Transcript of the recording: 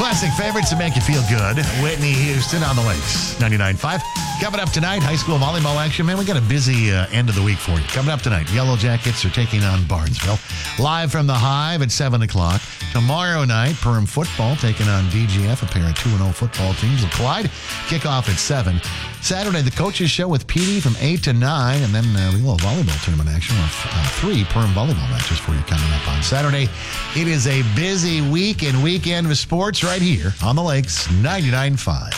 Classic favorites to make you feel good. Whitney Houston on the Lakes, 99.5. Coming up tonight, high school volleyball action. Man, we got a busy end of the week for you. Coming up tonight, Yellow Jackets are taking on Barnesville. Live from the Hive at 7 o'clock. Tomorrow night, Perham football taking on DGF, a pair of 2-0 football teams will collide. Kickoff at 7. Saturday, the coaches show with PD from 8 to 9, and then a little volleyball tournament action with 3 Perham volleyball matches for you coming up on Saturday. It is a busy week and weekend of sports right here on the Lakes, 99.5.